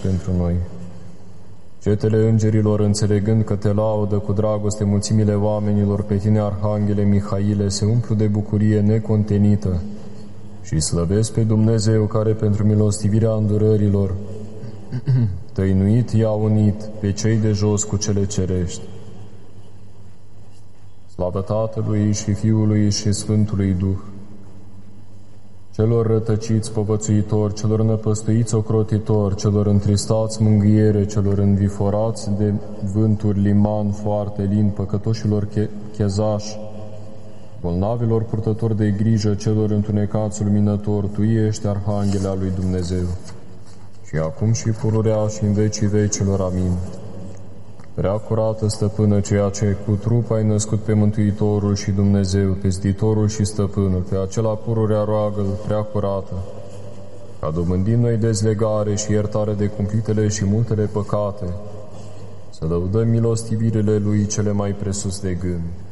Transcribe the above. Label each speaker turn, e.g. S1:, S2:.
S1: pentru noi. Cetele îngerilor, înțelegând că te laudă cu dragoste mulțimile oamenilor, pe tine, Arhanghele Mihaile, se umplu de bucurie necontenită și slăvesc pe Dumnezeu, care pentru milostivirea îndurărilor tăinuit i-a unit pe cei de jos cu cele cerești. Slavă Tatălui și Fiului și Sfântului Duh, celor rătăciți povățuitori, celor năpăstuiți ocrotitori, celor întristați mângâiere, celor înviforați de vânturi liman foarte lin, păcătoșilor chezași, bolnavilor purtători de grijă, celor întunecați luminători, Tu ești Arhanghele al lui Dumnezeu, și acum și pururea și în vecii vecilor. Amin. Prea curată Stăpână, ceea ce cu trup ai născut pe Mântuitorul și Dumnezeu, pe Zditorul și Stăpânul, pe acela pururea roagă-L, prea curată, ca dobândim noi dezlegare și iertare de cumplitele și multele păcate, să lăudăm milostivirile Lui cele mai presus de gând.